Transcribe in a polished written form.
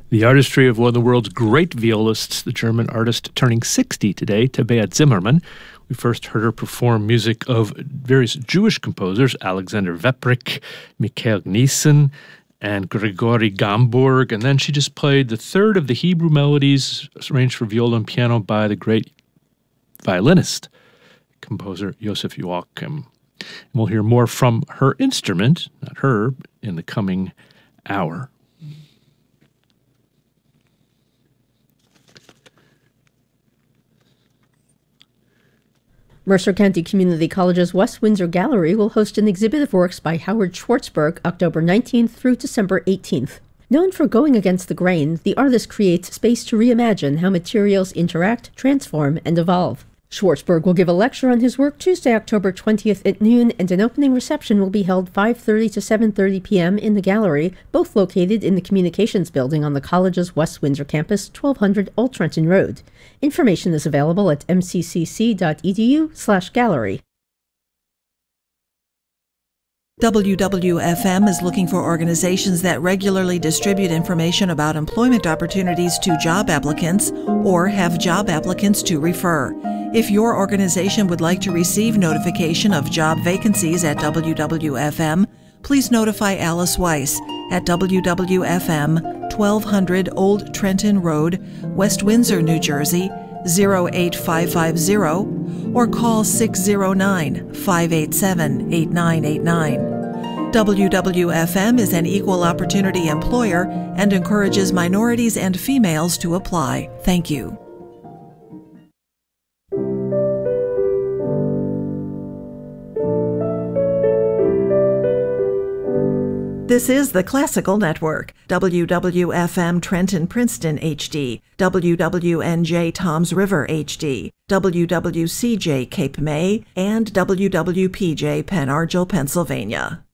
The artistry of one of the world's great violists, the German artist turning 60 today, Tabea Zimmermann. We first heard her perform music of various Jewish composers, Alexander Weprik, Mikhail Nissen, and Grigory Gamborg. And then she just played the third of the Hebrew melodies arranged for viola and piano by the great violinist, composer Yosef Joachim. And we'll hear more from her instrument, not her, in the coming hour. Mercer County Community College's West Windsor Gallery will host an exhibit of works by Howard Schwartzberg October 19th through December 18th. Known for going against the grain, the artist creates space to reimagine how materials interact, transform, and evolve. Schwartzberg will give a lecture on his work Tuesday, October 20th at noon, and an opening reception will be held 5:30 to 7:30 p.m. in the gallery, both located in the Communications Building on the college's West Windsor campus, 1200 Old Trenton Road. Information is available at mccc.edu/gallery. WWFM is looking for organizations that regularly distribute information about employment opportunities to job applicants or have job applicants to refer. If your organization would like to receive notification of job vacancies at WWFM, please notify Alice Weiss at WWFM, 1200 Old Trenton Road, West Windsor, New Jersey, 08550, or call 609-587-8989. WWFM is an equal opportunity employer and encourages minorities and females to apply. Thank you. This is the Classical Network, WWFM Trenton Princeton HD, WWNJ Toms River HD, WWCJ Cape May, and WWPJ Penn Argyl, Pennsylvania.